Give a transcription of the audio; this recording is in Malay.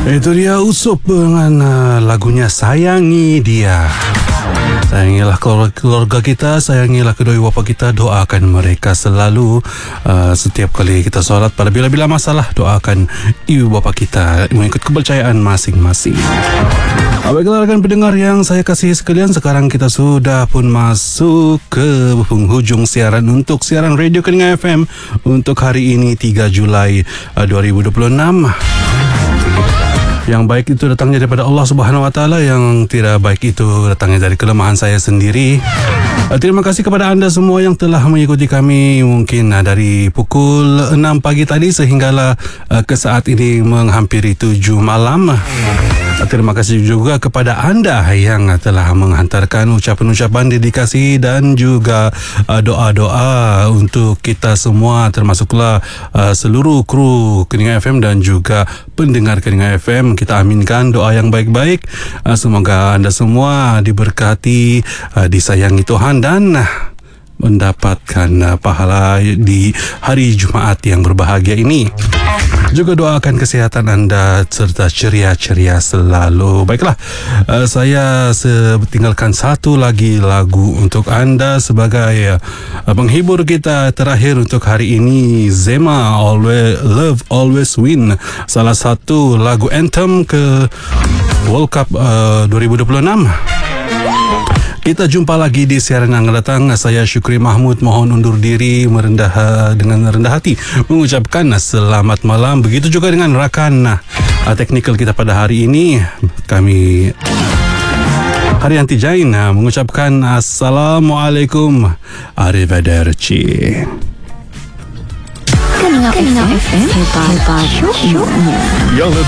Itu dia Usup dengan lagunya Sayangi Dia. Sayangilah keluarga kita, sayangilah kedua ibu bapa kita, doakan mereka selalu. Setiap kali kita solat, pada bila-bila masalah, doakan ibu bapa kita mengikut kepercayaan masing-masing. Baiklah rekan pendengar yang saya kasihi sekalian, sekarang kita sudah pun masuk ke penghujung siaran untuk siaran Radio Keningan FM untuk hari ini 3 Julai 2026. Yang baik itu datangnya daripada Allah Subhanahu Wa Taala, yang tidak baik itu datangnya dari kelemahan saya sendiri. Terima kasih kepada anda semua yang telah mengikuti kami mungkin dari pukul 6 pagi tadi sehinggalah ke saat ini menghampiri 7 malam. Terima kasih juga kepada anda yang telah menghantarkan ucapan-ucapan dedikasi dan juga doa-doa untuk kita semua, termasuklah seluruh kru Keningan FM dan juga pendengar Keningan FM. Kita aminkan doa yang baik-baik. Semoga anda semua diberkati, disayangi Tuhan dan mendapatkan pahala di hari Jumaat yang berbahagia ini. Juga doakan kesihatan anda serta ceria-ceria selalu. Baiklah, saya tinggalkan satu lagi lagu untuk anda sebagai penghibur kita terakhir untuk hari ini. Zema, Love Always Win, salah satu lagu anthem ke World Cup 2026. Kita jumpa lagi di siaran yang akan datang. Saya Syukri Mahmud mohon undur diri dengan rendah hati mengucapkan selamat malam. Begitu juga dengan rakan teknikal kita pada hari ini, kami Haryanti Jain mengucapkan Assalamualaikum, Arrivederci. Keningan FM, hebat syuknya.